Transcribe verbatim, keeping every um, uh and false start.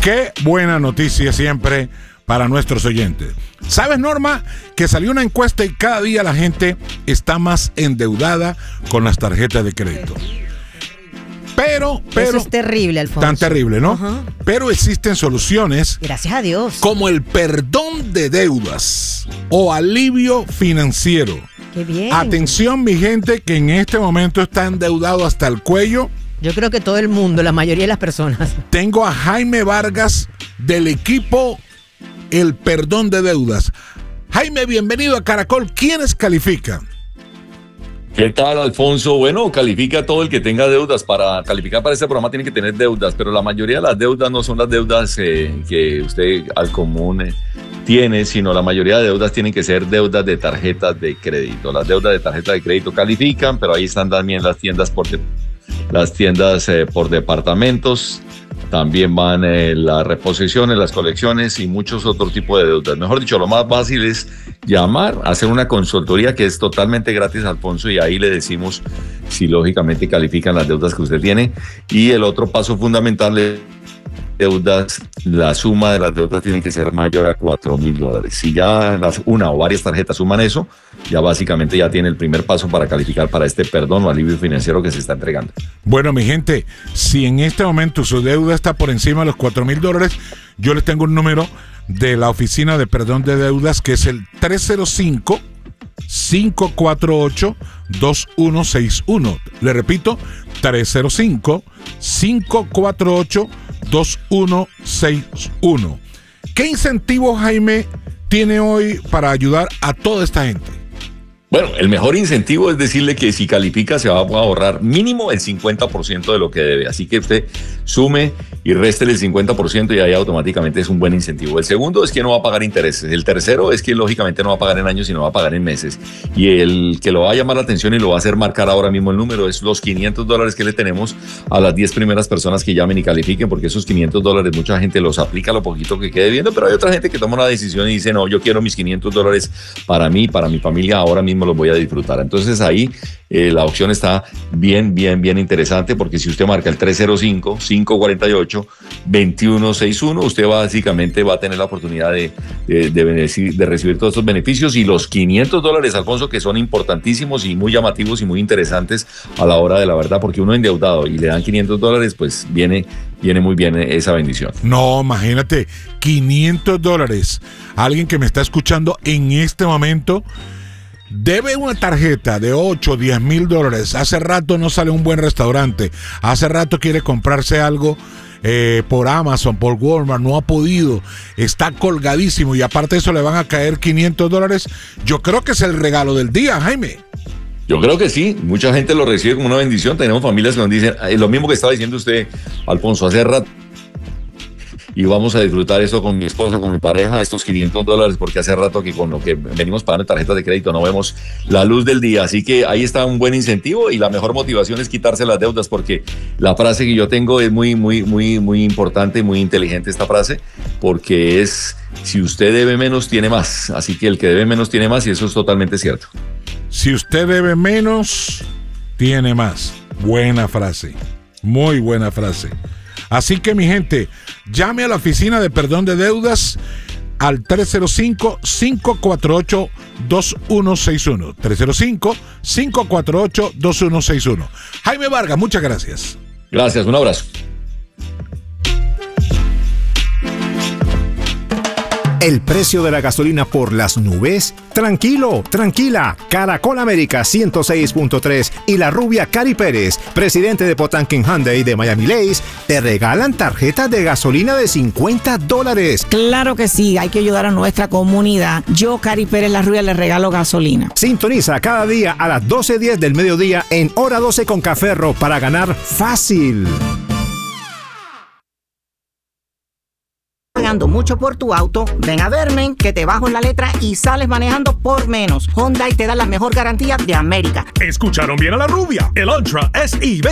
Qué buena noticia siempre para nuestros oyentes. ¿Sabes, Norma, que salió una encuesta y cada día la gente está más endeudada con las tarjetas de crédito? Pero, pero... Eso es terrible, Alfonso. Tan terrible, ¿no? Uh-huh. Pero existen soluciones. Gracias a Dios. Como el perdón de deudas o alivio financiero. Qué bien. Atención, mi gente, que en este momento está endeudado hasta el cuello. Yo creo que todo el mundo, la mayoría de las personas. Tengo a Jaime Vargas del equipo El Perdón de Deudas. Jaime, bienvenido a Caracol. ¿Quiénes califican? ¿Qué tal, Alfonso? Bueno, califica todo el que tenga deudas. Para calificar para este programa tiene que tener deudas, pero la mayoría de las deudas no son las deudas eh, que usted al común eh, tiene, sino la mayoría de deudas tienen que ser deudas de tarjetas de crédito. Las deudas de tarjeta de crédito califican, pero ahí están también las tiendas por, de, las tiendas, eh, por departamentos. También van eh, las reposiciones, las colecciones y muchos otros tipos de deudas. Mejor dicho, lo más fácil es llamar, hacer una consultoría que es totalmente gratis, Alfonso, y ahí le decimos si lógicamente califican las deudas que usted tiene. Y el otro paso fundamental es deudas, la suma de las deudas tiene que ser mayor a cuatro mil dólares. Si ya las, una o varias tarjetas suman eso, ya básicamente ya tiene el primer paso para calificar para este perdón o alivio financiero que se está entregando. Bueno, mi gente, si en este momento su deuda está por encima de los cuatro mil dólares, yo les tengo un número de la oficina de perdón de deudas que es el tres cero cinco, cinco cuatro ocho, dos uno seis uno. Le repito, tres cero cinco, cinco cuatro ocho, dos uno seis uno. ¿Qué incentivo, Jaime, tiene hoy para ayudar a toda esta gente? Bueno, el mejor incentivo es decirle que si califica se va a ahorrar mínimo el cincuenta por ciento de lo que debe. Así que usted sume y réstele el cincuenta por ciento y ahí automáticamente es un buen incentivo. El segundo es que no va a pagar intereses. El tercero es que lógicamente no va a pagar en años, sino va a pagar en meses. Y el que lo va a llamar la atención y lo va a hacer marcar ahora mismo el número es los quinientos dólares que le tenemos a las diez primeras personas que llamen y califiquen, porque esos quinientos dólares mucha gente los aplica lo poquito que quede viendo, pero hay otra gente que toma una decisión y dice, no, yo quiero mis quinientos dólares para mí, para mi familia, ahora mismo los voy a disfrutar. Entonces ahí eh, la opción está bien, bien, bien interesante, porque si usted marca el tres cero cinco, cinco cuatro ocho, dos uno seis uno, usted básicamente va a tener la oportunidad de, de, de, de recibir todos estos beneficios y los quinientos dólares, Alfonso, que son importantísimos y muy llamativos y muy interesantes a la hora de la verdad, porque uno endeudado y le dan quinientos dólares, pues viene, viene muy bien esa bendición. No, imagínate, quinientos dólares. Alguien que me está escuchando en este momento debe una tarjeta de ocho, diez mil dólares. Hace rato no sale a un buen restaurante. Hace rato quiere comprarse algo eh, por Amazon, por Walmart. No ha podido. Está colgadísimo. Y aparte de eso le van a caer quinientos dólares. Yo creo que es el regalo del día, Jaime. Yo creo que sí. Mucha gente lo recibe como una bendición. Tenemos familias que nos dicen eh, lo mismo que estaba diciendo usted, Alfonso, hace rato. Y vamos a disfrutar eso con mi esposa, con mi pareja, estos quinientos dólares, porque hace rato que con lo que venimos pagando tarjetas de crédito no vemos la luz del día. Así que ahí está un buen incentivo y la mejor motivación es quitarse las deudas, porque la frase que yo tengo es muy, muy, muy, muy importante, muy inteligente esta frase, porque es, si usted debe menos, tiene más. Así que el que debe menos tiene más, y eso es totalmente cierto. Si usted debe menos, tiene más. Buena frase, muy buena frase. Así que, mi gente, llame a la oficina de perdón de deudas al tres cero cinco, cinco cuatro ocho, dos uno seis uno. tres cero cinco, cinco cuatro ocho, dos uno seis uno. Jaime Vargas, muchas gracias. Gracias, un abrazo. ¿El precio de la gasolina por las nubes? Tranquilo, tranquila. Caracol América ciento seis punto tres y la rubia Cari Pérez, presidente de Potanken Hyundai de Miami Lakes, te regalan tarjetas de gasolina de cincuenta dólares. Claro que sí, hay que ayudar a nuestra comunidad. Yo, Cari Pérez, la rubia, le regalo gasolina. Sintoniza cada día a las doce diez del mediodía en Hora doce con Caferro para ganar fácil. Pagando mucho por tu auto, ven a verme, que te bajo en la letra y sales manejando por menos. Hyundai te da la mejor garantía de América. ¿Escucharon bien a la rubia? El Ultra S E